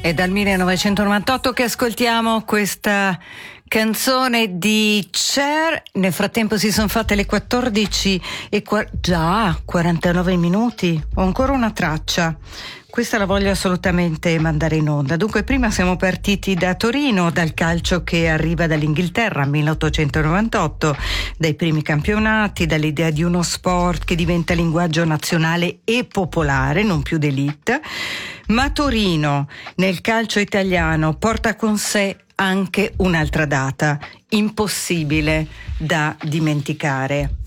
È dal 1998 che ascoltiamo questa canzone di Cher. Nel frattempo si sono fatte le 14 e già 49 minuti. Ho ancora una traccia. Questa la voglio assolutamente mandare in onda. Dunque, prima siamo partiti da Torino, dal calcio che arriva dall'Inghilterra, 1898, dai primi campionati, dall'idea di uno sport che diventa linguaggio nazionale e popolare, non più d'élite. Ma Torino, nel calcio italiano, porta con sé anche un'altra data, impossibile da dimenticare.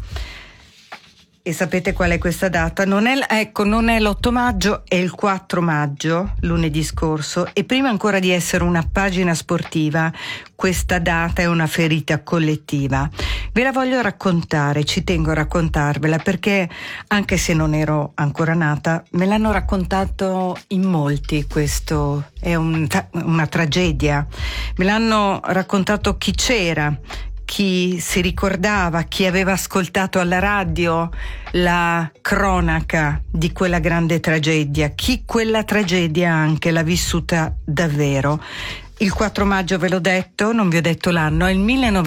E sapete qual è questa data? Non è l'8 maggio, è il 4 maggio, lunedì scorso, e prima ancora di essere una pagina sportiva, questa data è una ferita collettiva. Ve la voglio raccontare, ci tengo a raccontarvela, perché anche se non ero ancora nata, me l'hanno raccontato in molti. Questo è una tragedia. Me l'hanno raccontato chi c'era, chi si ricordava, chi aveva ascoltato alla radio la cronaca di quella grande tragedia, chi quella tragedia anche l'ha vissuta davvero. Il 4 maggio, ve l'ho detto, non vi ho detto l'anno, è il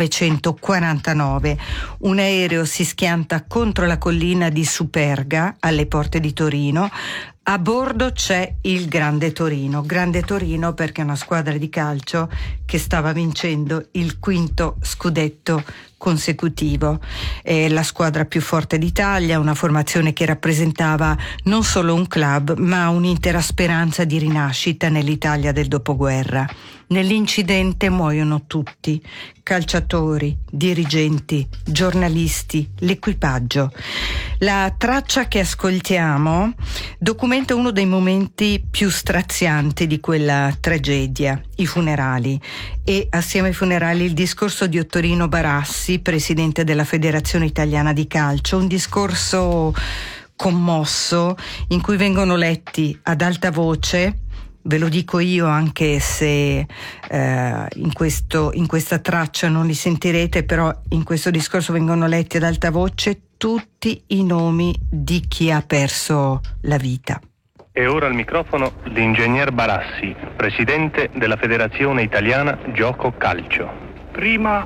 1949. Un aereo si schianta contro la collina di Superga, alle porte di Torino. A bordo c'è il Grande Torino perché è una squadra di calcio che stava vincendo il 5° scudetto consecutivo. È la squadra più forte d'Italia, una formazione che rappresentava non solo un club, ma un'intera speranza di rinascita nell'Italia del dopoguerra. Nell'incidente muoiono tutti: calciatori, dirigenti, giornalisti, l'equipaggio. La traccia che ascoltiamo documenta uno dei momenti più strazianti di quella tragedia, i funerali, e assieme ai funerali il discorso di Ottorino Barassi, presidente della Federazione Italiana di Calcio, un discorso commosso in cui vengono letti ad alta voce. Ve lo dico io, anche se in questa traccia non li sentirete, però in questo discorso vengono letti ad alta voce tutti i nomi di chi ha perso la vita. E ora al microfono l'ingegner Barassi, presidente della Federazione Italiana Gioco Calcio. Prima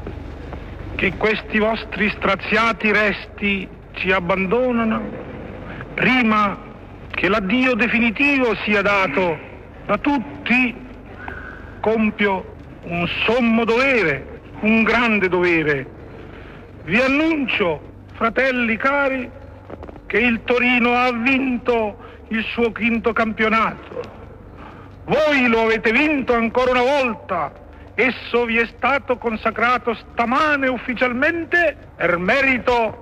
che questi vostri straziati resti ci abbandonano, prima che l'addio definitivo sia dato da tutti, compio un sommo dovere, un grande dovere. Vi annuncio, fratelli cari, che il Torino ha vinto il suo 5° campionato. Voi lo avete vinto ancora una volta. Esso vi è stato consacrato stamane ufficialmente per merito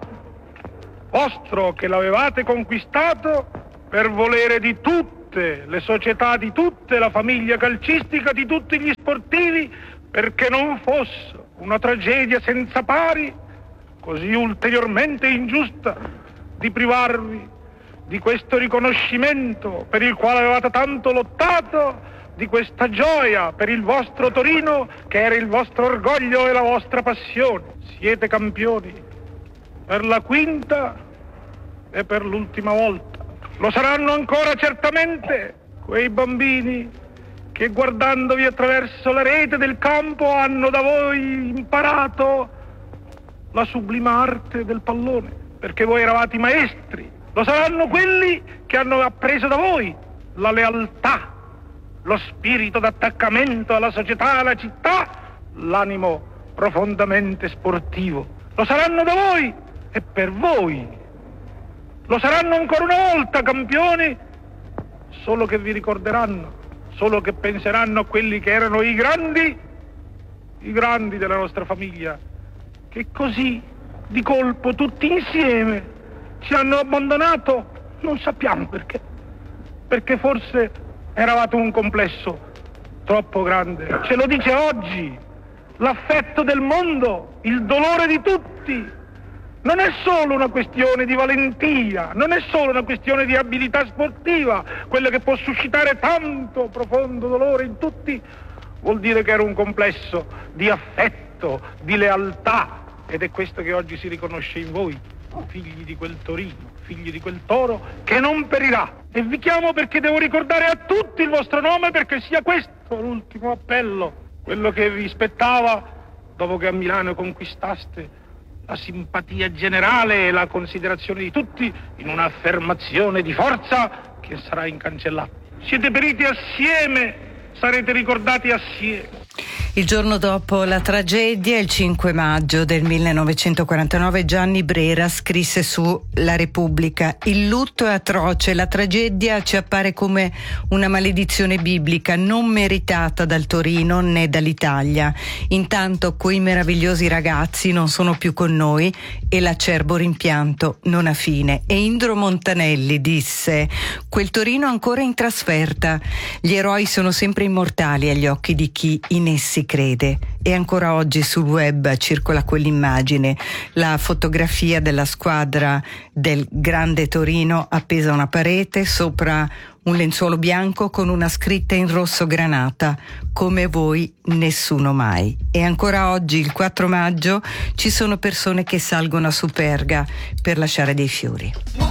vostro, che l'avevate conquistato per volere di tutte le società, di tutta la famiglia calcistica, di tutti gli sportivi, perché non fosse una tragedia senza pari, così ulteriormente ingiusta, di privarvi di questo riconoscimento per il quale avevate tanto lottato, di questa gioia per il vostro Torino, che era il vostro orgoglio e la vostra passione. Siete campioni per la 5ª e per l'ultima volta. Lo saranno ancora certamente quei bambini che, guardandovi attraverso la rete del campo, hanno da voi imparato la sublime arte del pallone, perché voi eravate i maestri. Lo saranno quelli che hanno appreso da voi la lealtà, lo spirito d'attaccamento alla società, alla città, l'animo profondamente sportivo. Lo saranno da voi e per voi. Lo saranno ancora una volta campioni, solo che vi ricorderanno, solo che penseranno a quelli che erano i grandi della nostra famiglia, che così di colpo tutti insieme ci hanno abbandonato. Non sappiamo perché forse eravate un complesso troppo grande. Ce lo dice oggi l'affetto del mondo, il dolore di tutti. Non è solo una questione di valentia, non è solo una questione di abilità sportiva, quella che può suscitare tanto profondo dolore in tutti. Vuol dire che era un complesso di affetto, di lealtà, ed è questo che oggi si riconosce in voi. figli di quel Torino, figli di quel toro che non perirà. E vi chiamo perché devo ricordare a tutti il vostro nome, perché sia questo l'ultimo appello, quello che vi spettava dopo che a Milano conquistaste la simpatia generale e la considerazione di tutti in un'affermazione di forza che sarà incancellata. Siete periti assieme, sarete ricordati assieme. Il giorno dopo la tragedia, il 5 maggio del 1949, Gianni Brera scrisse su La Repubblica: il lutto è atroce, la tragedia ci appare come una maledizione biblica non meritata dal Torino né dall'Italia. Intanto quei meravigliosi ragazzi non sono più con noi e l'acerbo rimpianto non ha fine. E Indro Montanelli disse: quel Torino ancora in trasferta, gli eroi sono sempre immortali agli occhi di chi in essi crede. E ancora oggi sul web circola quell'immagine, la fotografia della squadra del Grande Torino appesa a una parete sopra un lenzuolo bianco con una scritta in rosso granata: come voi nessuno mai. E ancora oggi, il 4 maggio, ci sono persone che salgono a Superga per lasciare dei fiori.